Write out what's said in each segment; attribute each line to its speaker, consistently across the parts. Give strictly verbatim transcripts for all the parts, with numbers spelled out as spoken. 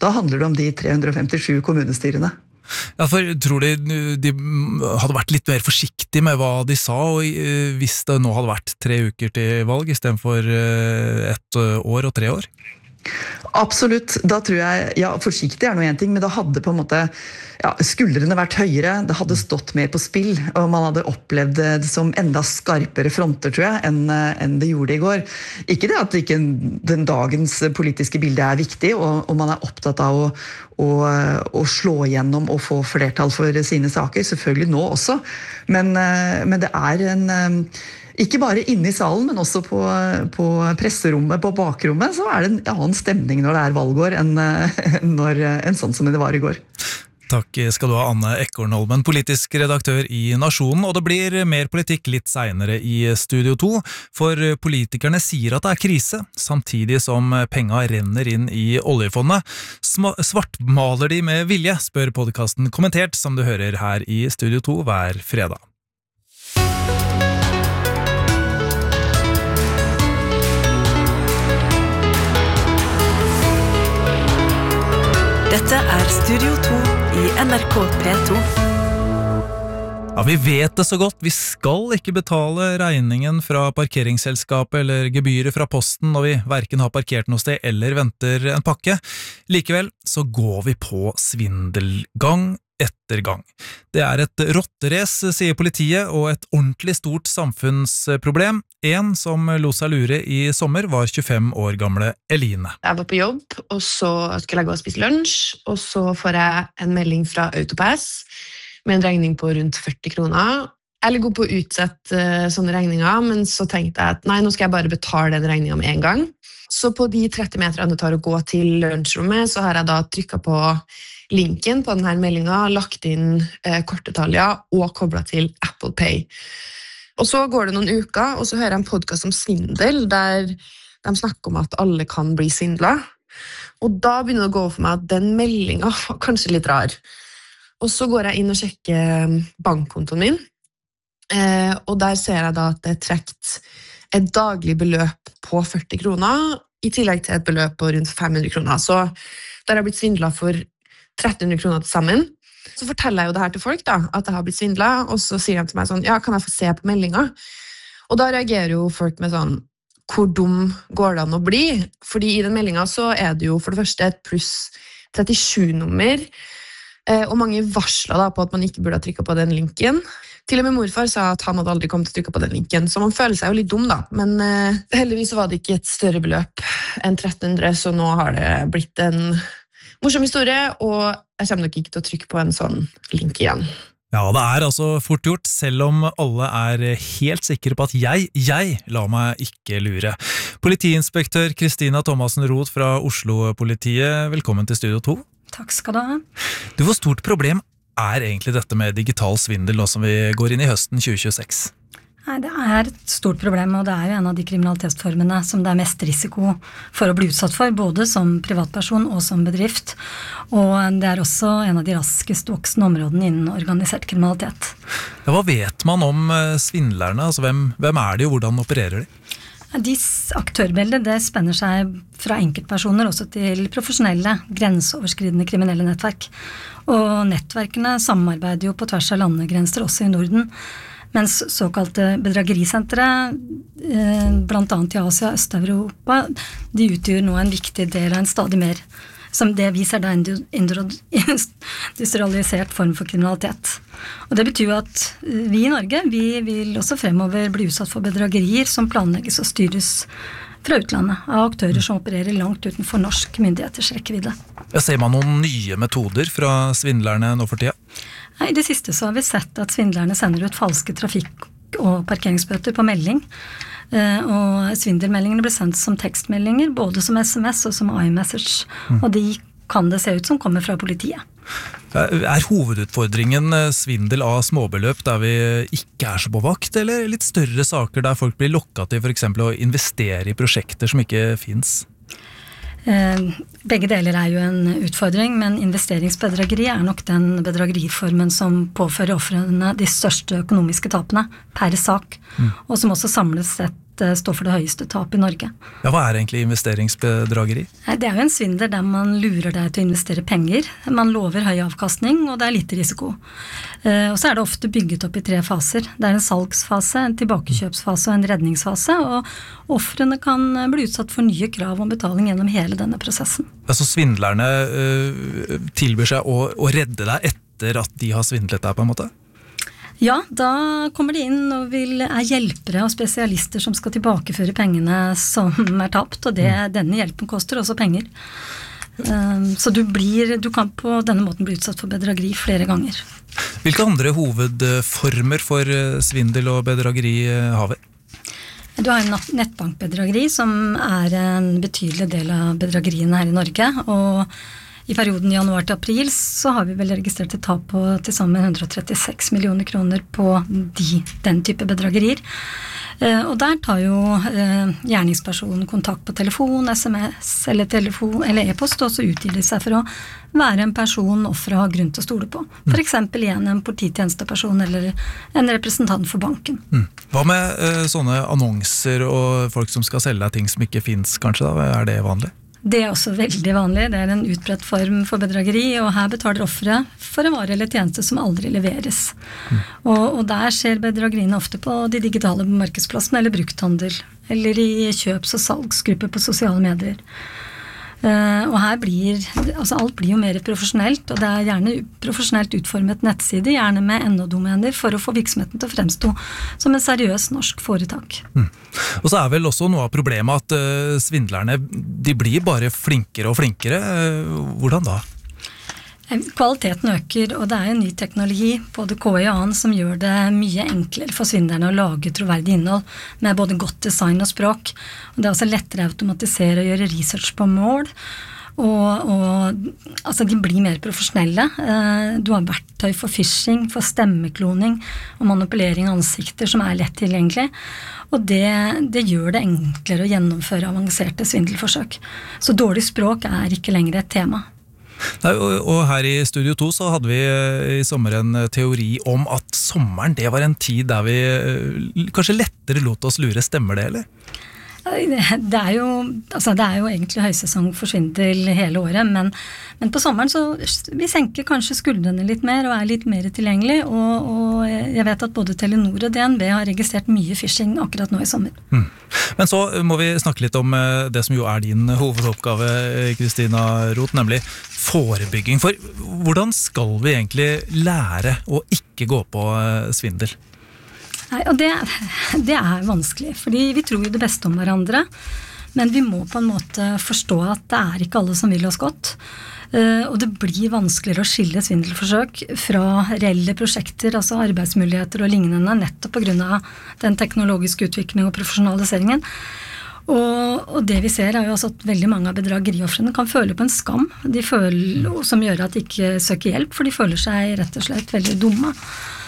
Speaker 1: Da handler det om de tre hundre femtisju kommunestyrene.
Speaker 2: Ja, for tror de de hadde vært litt mer forsiktige med hva de sa, og hvis det nå hadde vært tre uker til valg i stedet for ett år og tre år?
Speaker 1: Absolutt, da tror jeg, ja, forsiktig er noe en ting, men da hadde på en måte ja, skuldrene vært høyere, det hadde stått mer på spill, og man hadde opplevd det som enda skarpere fronter, tror jeg, enn, enn det gjorde i går. Ikke det at ikke den dagens politiske bilde er viktig, og, og man er opptatt av å, å, å slå igjennom og få flertall for sine saker, selvfølgelig nå også, men, men det er en... Ikke bare inne i salen, men også på, på presserommet, på bakrommet, så er det en annen stemning når det er valgår enn, når, enn sånn som det var i går.
Speaker 2: Takk skal du ha, Anne Ekornholmen, politisk redaktør i Nasjonen, og det blir mer politikk litt senere i Studio to, for politikerne sier at det er krise, samtidig som penga renner inn i oljefondet. Svartmaler de med vilje, spør podcasten Kommentert, som du hører her i Studio to hver fredag.
Speaker 3: Dette er Studio to i N R K P to.
Speaker 2: Ja, vi vet det så godt. Vi skal ikke betale regningen fra parkeringsselskapet eller gebyret fra posten når vi hverken har parkert noe sted eller venter en pakke. Likevel så går vi på svindelgang etter gang. Det er et rotterace, sier politiet, og et ordentlig stort samfunnsproblem. En som lot seg lure i sommer var tjuefem år gamle Eline.
Speaker 4: Jeg var på jobb, og så skulle jeg gå og spise lunsj, og så får jeg en melding fra Autopass med en regning på rundt førti kroner. Jeg er litt god på å utsette sånne regninger, men så tenkte jeg at nei, nå skal jeg bare betale den regningen med en gang. Så på de tretti meterne det tar å gå til lunsjrommet, så har jeg da trykket på linken på denne meldingen, lagt inn eh, kortdetaljer og koblet til Apple Pay. Og så går det noen uker, og så hører jeg en podcast om svindel, der de snakker om at alle kan bli svindlet. Og da begynner det å gå for meg at den meldingen var kanskje litt rar. Og så går jeg inn og sjekker bankkontoen min, eh, og der ser jeg da at det er trekt et daglig beløp på førti kroner, i tillegg til et beløp på rundt fem hundre kroner. Så der har jeg blitt svindlet for tretten hundre kroner til sammen. Så forteller jeg jo det her til folk da, at jeg har blitt svindlet, og så sier de til meg sånn, ja, kan jeg få se på meldingen? Og da reagerer jo folk med sånn, hvor dum går det an å bli? Fordi i den meldingen så er det jo for det første et pluss trettisju-nummer, og mange varsler da på at man ikke burde ha trykket på den linken. Til og med morfar sa at han hadde aldri kommet til å trykke på den linken, så man føler seg jo litt dum da. Men uh, heldigvis var det ikke et større beløp enn tretten hundre, så nå har det blitt en morsom historie, og jeg kommer nok ikke til å trykke på en sånn link igjen.
Speaker 2: Ja, det er altså fort gjort, selv om alle er helt sikre på at jeg, jeg lar meg ikke lure. Politiinspektør Kristina Thomassen Roth fra Oslo-politiet, velkommen til Studio to.
Speaker 5: Takk skal du ha.
Speaker 2: Du, hvor stort problem er egentlig dette med digital svindel nå som vi går inn i høsten tjue tjueseks?
Speaker 5: Nei, det er et stort problem, og det er jo en av de kriminalitetsformene som det er mest risiko for å bli utsatt for, både som privatperson og som bedrift. Og det er også en av de raskest voksende områdene innen organisert kriminalitet.
Speaker 2: Ja, hva vet man om svindlerne? Altså, hvem, hvem er de, og hvordan opererer de?
Speaker 5: De aktørbildet, det spenner seg fra enkeltpersoner også til profesjonelle, grenseoverskridende kriminelle nettverk. Og nettverkene samarbeider jo på tvers av landegrenser også i Norden, mens såkalte bedragerisentre, blant annet i Asia og Øst-Europa, de utgjør nå en viktig del av en stadig mer, som det viser da en industrialisert form for kriminalitet. Og det betyr at vi i Norge, vi vil også fremover bli utsatt for bedragerier som planlegges og styres fra utlandet, av aktører som opererer langt utenfor norsk myndigheters rekkevidde.
Speaker 2: Ja, ser man noen nye metoder fra svindlerne nå for tida?
Speaker 5: I det siste så har vi sett at svindlerne sender ut falske trafikk- og parkeringsbøter på melding, og svindelmeldingene blir sendt som tekstmeldinger, både som sms og som iMessage, mm. og de kan det se ut som kommer fra politiet.
Speaker 2: Er hovedutfordringen svindel av småbeløp der vi ikke er så på vakt, eller litt større saker der folk blir lokket til for eksempel å investere i prosjekter som ikke finnes?
Speaker 5: Begge deler er jo en utfordring, men investeringsbedrageri er nok den bedrageriformen som påfører offrene de største økonomiske tapene per sak, mm. og som også samlet sett står for det høyeste tap i Norge.
Speaker 2: Ja, hva er egentlig investeringsbedrageri?
Speaker 5: Det er jo en svindel der man lurer deg til å investere penger. Man lover høy avkastning, og det er lite risiko. Og så er det ofte bygget opp i tre faser. Det er en salgsfase, en tilbakekjøpsfase og en redningsfase, og ofrene kan bli utsatt for nye krav om betaling gjennom hele denne prosessen.
Speaker 2: Altså svindlerne uh, tilbyr seg å, å redde deg etter at de har svindlet deg på en måte?
Speaker 5: Ja, da kommer de inn og vil, er hjelpere og spesialister som skal tilbakeføre pengene som er tapt, og det, denne hjelpen koster også penger. Um, så du, blir, du kan på denne måten bli utsatt for bedrageri flere ganger.
Speaker 2: Hvilke andre hovedformer for svindel og bedrageri har vi?
Speaker 5: Du har en nettbankbedrageri som er en betydelig del av bedrageriene her i Norge, og i perioden januar til april så har vi vel registrert et tap på til sammen hundre og trettiseks millioner kroner på de, den type bedragerier. Eh, og der tar jo eh, gjerningspersonen kontakt på telefon, sms eller, telefon, eller e-post, og så utgir de seg for å være en person offeret har grunn til å stole på. For eksempel igjen en polititjenesteperson eller en representant for banken.
Speaker 2: Mm. Hva med eh, sånne annonser og folk som skal selge deg ting som ikke finnes kanskje da? Er det vanlig?
Speaker 5: Det er også veldig vanlig. Det er en utbredt form for bedrageri, og her betaler offeret for en vare eller tjeneste som aldri leveres. Mm. Og, og der skjer bedrageriene ofte på de digitale markedsplassene, eller brukthandel, eller i kjøps- og salgsgrupper på sosiale medier. Uh, og her blir, altså alt blir jo mer profesjonelt, og det er gjerne profesjonelt utformet nettside, gjerne med N O-domener, for å få virksomheten til å fremstå som en seriøs norsk foretak.
Speaker 2: Mm. Og så er vel også noe av problemet at uh, svindlerne, de blir bare flinkere og flinkere. Uh, hvordan da?
Speaker 5: Kvaliteten øker, og det er en ny teknologi, både K I og annen, som gjør det mye enklere for svindlerne å lage troverdig innhold med både godt design og språk. Og det er også lettere å automatisere og gjøre research på mål, og, og altså de blir mer profesjonelle. Du har verktøy for phishing, for stemmekloning og manipulering av ansikter som er lett tilgjengelig. Og det, det gjør det enklere å gjennomføre avanserte svindelforsøk. Så dårlig språk er ikke lenger et tema.
Speaker 2: Nei, og, og her i Studio to så hadde vi i sommer en teori om at sommeren det var en tid der vi kanskje lettere lot oss lure. Stemmer det, eller?
Speaker 5: Det er jo, altså det er jo egentlig høysesong for svindel hele året, men, men på sommeren så vi senker kanskje skuldrene litt mer og er litt mer tilgjengelig, og, og jeg vet at både Telenor og D N B har registrert mye phishing akkurat nå i sommer.
Speaker 2: Mm. Men så må vi snakke litt om det som jo er din hovedoppgave, Kristina Roth, nemlig forebygging. For hvordan skal vi egentlig lære å ikke gå på svindel?
Speaker 5: Nei, og det, det er vanskelig, fordi vi tror jo det beste om hverandre, men vi må på en måte forstå at det er ikke alle som vil oss godt, uh, og det blir vanskeligere å skille svindelforsøk fra reelle prosjekter, altså arbeidsmuligheter og lignende, nettopp på grunn av den teknologiske utviklingen og profesjonaliseringen. Og, og det vi ser er jo altså at veldig mange av bedragerioffrene kan føle på en skam, de føler, som gjør at de ikke søker hjelp, for de føler seg rett og slett veldig dumme.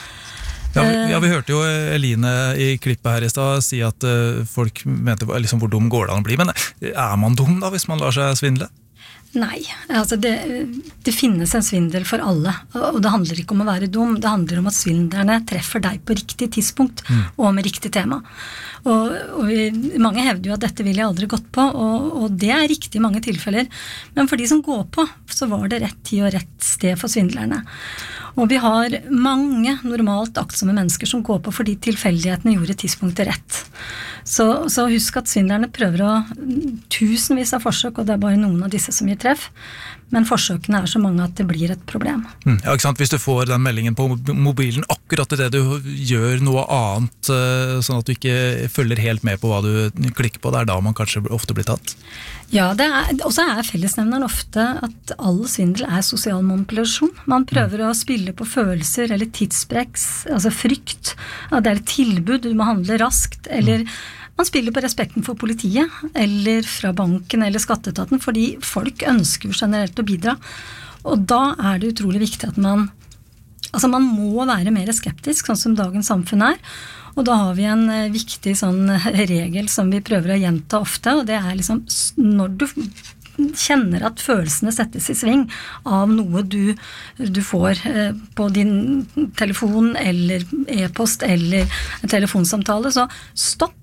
Speaker 2: Ja, vi, ja, vi hørte jo Eline i klippet her i sted si at uh, folk mente liksom, hvor dum går det an å bli, men er man dum da hvis man lar seg svindle?
Speaker 5: Nei, altså det, det finnes en svindel for alle, og det handler ikke om å være dum, det handler om at svindlerne treffer deg på riktig tidspunkt mm. og med riktig tema. Og, og vi, mange hevder jo at dette ville jeg aldri gått på, og, og det er riktig i mange tilfeller, men for de som går på, så var det rett tid og rett sted for svindlerne. Og vi har mange normalt aktsomme mennesker som går på fordi tilfeldighetene gjorde tidspunktet rett. Så, så husk at svindlerne prøver å tusenvis av forsøk, og det er bare noen av disse som gir treff, men forsøkene er så mange at det blir et problem.
Speaker 2: Mm, ja, ikke sant? Hvis du får den meldingen på mobilen akkurat i det du gjør noe annet, sånn at du ikke følger helt med på hva du klikker på, det er da man kanskje ofte blir tatt.
Speaker 5: Ja, det er, også er fellesnevneren ofte at all svindel er sosial manipulasjon. Man prøver mm. å spille på følelser eller tidspreks, altså frykt, at det er et tilbud, du må handle raskt, eller mm. man spiller på respekten for politiet, eller fra banken eller skatteetaten, fordi folk ønsker jo generelt å bidra. Og da er det utrolig viktig at man, altså man må være mer skeptisk, sånn som dagens samfunn er, og da har vi en viktig sånn regel som vi prøver å gjenta ofte, og det er liksom når du kjenner at følelsene settes i sving av noe du, du får på din telefon eller e-post eller en telefonsamtale, så stopp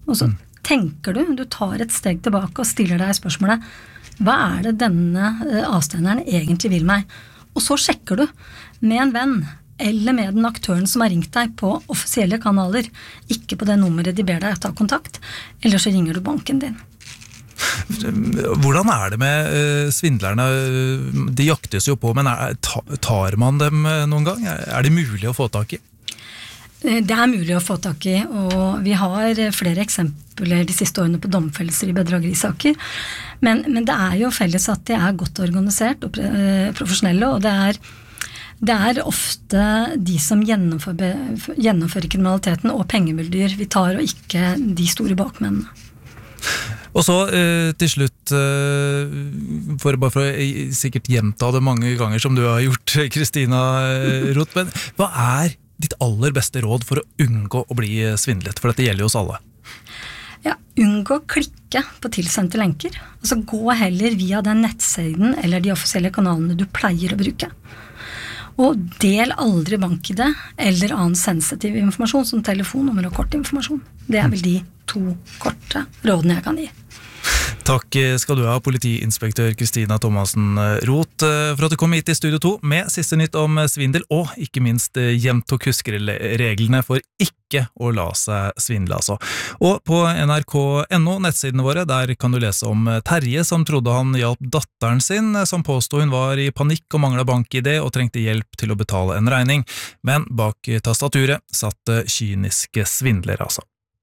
Speaker 5: Og så tenker du, du tar et steg tilbake og stiller deg spørsmålet, hva er det denne avstanderen egentlig vil meg? Og så sjekker du med en venn, eller med den aktøren som har ringt deg på offisielle kanaler, ikke på det nummeret de ber deg å ta kontakt, eller så ringer du banken din.
Speaker 2: Hvordan er det med uh, svindlerne? De jaktes jo på, men er, tar man dem noen gang? Er det mulig å få tak i?
Speaker 5: Det er mulig å få tak i, og vi har flere eksempler de siste årene på domfellelser i bedragerisaker, men, men det er jo felles at de er godt organisert og uh, profesjonelle, og det er Det er ofte de som gjennomfører, gjennomfører kriminaliteten og pengemuldyr vi tar, og ikke de store bakmennene.
Speaker 2: Og så eh, til slutt, eh, for, bare for å sikkert gjenta det mange ganger som du har gjort, Kristina Roth, men hva er ditt aller beste råd for å unngå å bli svindlet? For dette gjelder jo oss alle.
Speaker 5: Ja, unngå å klikke på tilsendte lenker. Altså gå heller via den nettsiden eller de offisielle kanalene du pleier å bruke. Og del aldri bank-I D eller annen sensitiv informasjon som telefonnummer og kortinformasjon. Det er vel de to korte rådene jeg kan gi.
Speaker 2: Takk skal du ha, politiinspektør Kristina Thomassen Roth, for at du kom hit I Studio to med siste nytt om svindel, og ikke minst gjentok huskereglene for ikke å la seg svindle, altså. Og på N R K punktum N O, nettsidene våre, der kan du lese om Terje som trodde han hjalp datteren sin, som påstod hun var I panikk og manglet bank-I D og trengte hjelp til å betale en regning. Men bak tastaturet satt kyniske svindler, altså.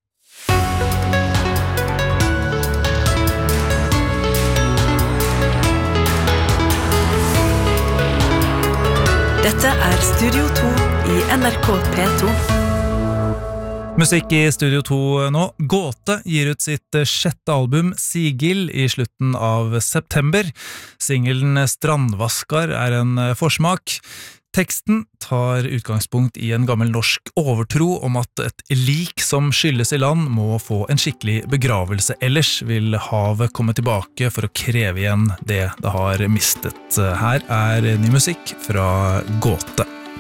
Speaker 3: Dette er Studio to I N R K P to.
Speaker 2: Musikk I Studio to nå. Gåte gir ut sitt sjette album Sigil I slutten av september. Singelen Strandvaskar er en forsmak. Teksten tar utgangspunkt I en gammel norsk overtro om at et lik som skylles I land må få en skikkelig begravelse, ellers vil havet komme tilbake for å kreve igjen det det har mistet. Her er ny musikk fra Gåte.